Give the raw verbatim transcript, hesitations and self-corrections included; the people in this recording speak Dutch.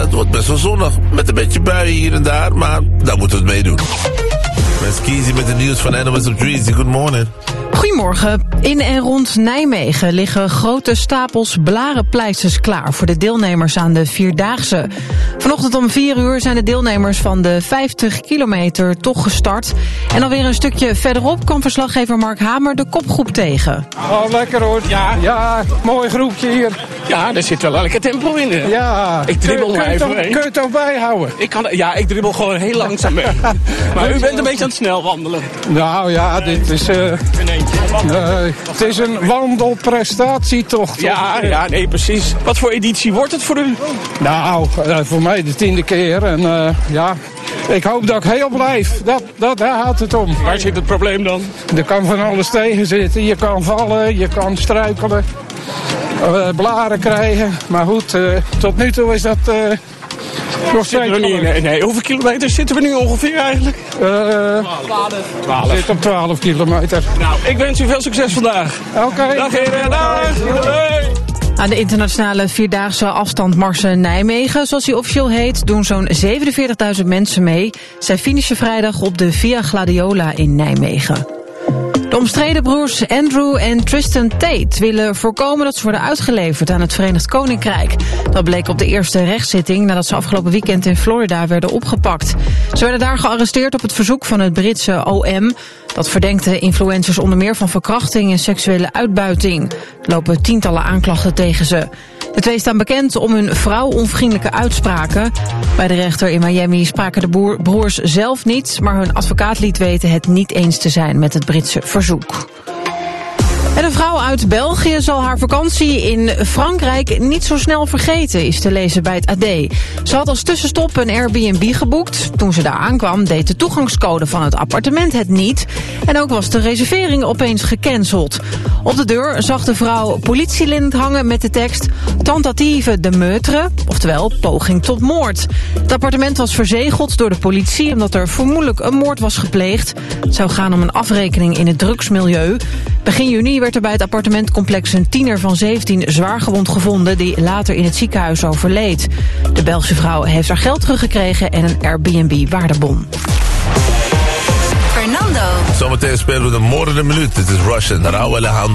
het wordt best wel zonnig. Met een beetje buien hier en daar, maar daar moeten we het mee doen. Met Kiezy met het nieuws van Animals of Trees. Good morning. Goedemorgen. In en rond Nijmegen liggen grote stapels blarenpleisters klaar voor de deelnemers aan de Vierdaagse. Vanochtend om vier uur zijn de deelnemers van de vijftig kilometer toch gestart. En alweer een stukje verderop kwam verslaggever Mark Hamer de kopgroep tegen. Oh, lekker hoor. Ja, ja, mooi groepje hier. Ja, daar zit wel lekker tempo in. Hè. Ja. Ik dribbel kun, maar even mee. Kun je het toch bijhouden? Ik kan, ja, ik dribbel gewoon heel langzaam mee. Maar u bent een beetje aan het snel wandelen. Nou ja, dit is... Uh, uh, het is een wandelprestatietocht. Ja, ja, nee, precies. Wat voor editie wordt het voor u? Nou, uh, voor mij de tiende keer. En uh, ja, ik hoop dat ik heel blijf. Dat, dat, daar gaat het om. Waar zit het probleem dan? Er kan van alles tegen zitten. Je kan vallen, je kan struikelen. Uh, blaren krijgen. Maar goed, uh, tot nu toe is dat... Uh, nog steeds we niet, nee, nee. Hoeveel kilometer zitten we nu ongeveer eigenlijk? Uh, twaalf. We zitten op twaalf kilometer. Nou, ik wens u veel succes vandaag. Oké. Okay. Dag heren, dag. Hey. Aan de internationale vierdaagse afstand Marsen Nijmegen, zoals die officieel heet, doen zo'n zevenenveertigduizend mensen mee. Zij finishen vrijdag op de Via Gladiola in Nijmegen. De omstreden broers Andrew en Tristan Tate willen voorkomen dat ze worden uitgeleverd aan het Verenigd Koninkrijk. Dat bleek op de eerste rechtszitting nadat ze afgelopen weekend in Florida werden opgepakt. Ze werden daar gearresteerd op het verzoek van het Britse O M. Dat verdenkt de influencers onder meer van verkrachting en seksuele uitbuiting. Er lopen tientallen aanklachten tegen ze. De twee staan bekend om hun vrouwonvriendelijke uitspraken. Bij de rechter in Miami spraken de boer, broers zelf niet, maar hun advocaat liet weten het niet eens te zijn met het Britse verzoek. En een vrouw uit België zal haar vakantie in Frankrijk niet zo snel vergeten, is te lezen bij het A D. Ze had als tussenstop een Airbnb geboekt. Toen ze daar aankwam deed de toegangscode van het appartement het niet. En ook was de reservering opeens gecanceld. Op de deur zag de vrouw politielint hangen met de tekst tentative de meurtre, oftewel poging tot moord. Het appartement was verzegeld door de politie omdat er vermoedelijk een moord was gepleegd. Het zou gaan om een afrekening in het drugsmilieu. Begin juni werd er bij het appartementcomplex een tiener van zeventien zwaargewond gevonden die later in het ziekenhuis overleed. De Belgische vrouw heeft haar geld teruggekregen en een Airbnb-waardebon. Fernando. Zometeen spelen we de morgen minuut. Dit is Russian, Rauw Alejandro.